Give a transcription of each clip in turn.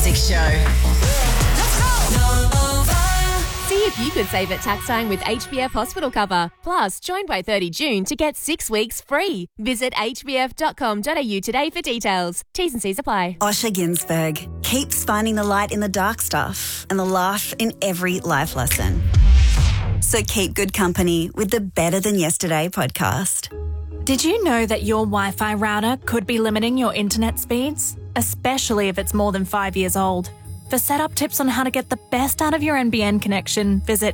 music show. See if you could save at tax time with HBF Hospital Cover. Plus, join by 30 June to get 6 weeks free. Visit hbf.com.au today for details. T's and C's apply. Osher Ginsberg keeps finding the light in the dark stuff and the laugh in every life lesson. So keep good company with the Better Than Yesterday podcast. Did you know that your Wi-Fi router could be limiting your internet speeds? Especially if it's more than 5 years old. For setup tips on how to get the best out of your NBN connection, visit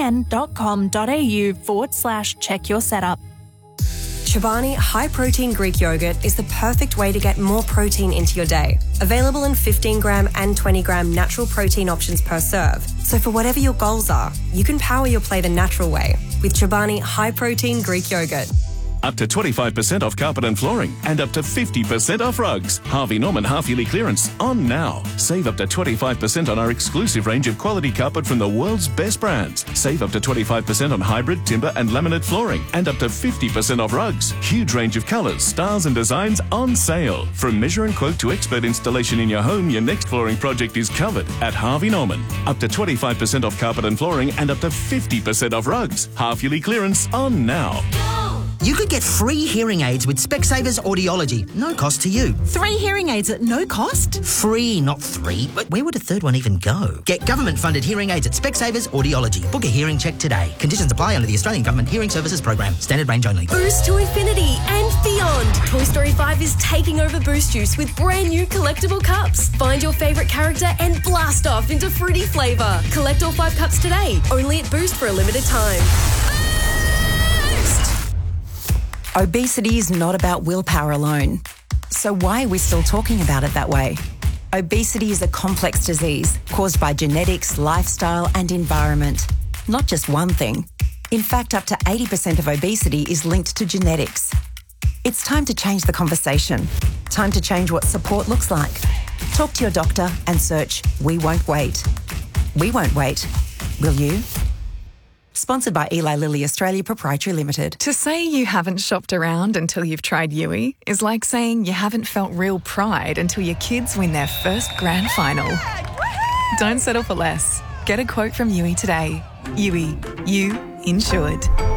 nbn.com.au/check your setup. Chobani High Protein Greek Yogurt is the perfect way to get more protein into your day. Available in 15 gram and 20 gram natural protein options per serve. So for whatever your goals are, you can power your play the natural way with Chobani High Protein Greek Yogurt. Up to 25% off carpet and flooring and up to 50% off rugs. Harvey Norman half-yearly clearance on now. Save up to 25% on our exclusive range of quality carpet from the world's best brands. Save up to 25% on hybrid, timber and laminate flooring and up to 50% off rugs. Huge range of colours, styles and designs on sale. From measure and quote to expert installation in your home, your next flooring project is covered at Harvey Norman. Up to 25% off carpet and flooring and up to 50% off rugs. Half-yearly clearance on now. You could get free hearing aids with Specsavers Audiology. No cost to you. 3 hearing aids at no cost? Free, not 3. But where would a third one even go? Get government-funded hearing aids at Specsavers Audiology. Book a hearing check today. Conditions apply under the Australian Government Hearing Services Program. Standard range only. Boost to infinity and beyond. Toy Story 5 is taking over Boost Juice with brand new collectible cups. Find your favourite character and blast off into fruity flavour. Collect all 5 cups today. Only at Boost for a limited time. Obesity is not about willpower alone. So why are we still talking about it that way? Obesity is a complex disease caused by genetics, lifestyle and environment. Not just one thing. In fact, up to 80% of obesity is linked to genetics. It's time to change the conversation. Time to change what support looks like. Talk to your doctor and search We Won't Wait. We won't wait. Will you? Sponsored by Eli Lilly Australia Proprietary Limited. To say you haven't shopped around until you've tried Yui is like saying you haven't felt real pride until your kids win their first grand final. Don't settle for less. Get a quote from Yui today. Yui, you insured.